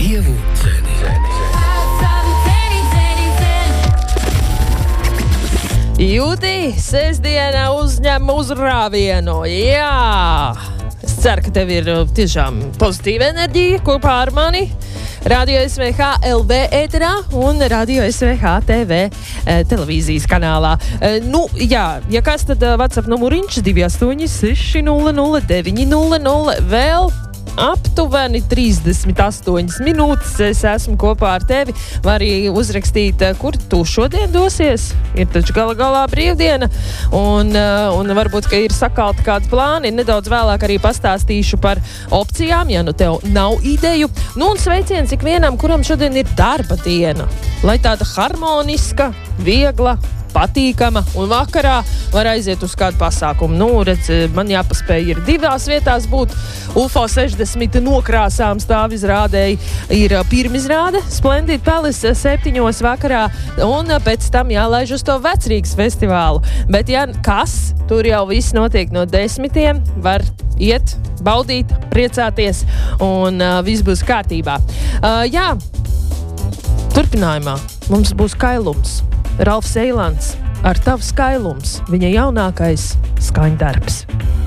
Krievu dzeni. Jūtī, sestdienā uzņem uzrāvienu. Jā! Es ceru, ka tev ir tiešām pozitīva enerģija kopā ar mani. Radio SVH LV ēterā un Radio SVH TV televīzijas kanālā. Ja kas, tad WhatsApp numuriņš 286 00 900 vēl aptuveni 38 minūtes. Es esmu kopā ar tevi. Var arī uzrakstīt, kur tu šodien dosies. Ir taču galā brīvdiena. Un varbūt, ka ir sakalti kādi plāni. Nedaudz vēlāk arī pastāstīšu par opcijām, ja nu tev nav ideju. Un sveiciens ikvienam, kuram šodien ir darba diena. Lai tāda harmoniska, viegla, patīkama un vakarā var aiziet uz kādu pasākumu. Redz, man jāpaspēj ir 2 vietās būt. UFO 60 nokrāsām stāvizrādēji ir pirmizrāde Splendid Palace 7 vakarā un pēc tam jālaiž uz to Vecrīgas festivālu. Bet ja kas, tur jau viss notiek no 10, var iet, baudīt, priecāties un viss būs kārtībā. Turpinājumā mums būs Kailums. Ralfs Eilants ar Tavu skailums, viņa jaunākais skaņdarbs.